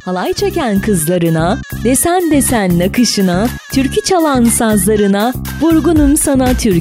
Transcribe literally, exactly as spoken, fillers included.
halay çeken kızlarına, desen desen nakışına, türkü çalan sazlarına, vurgunum sana türkü.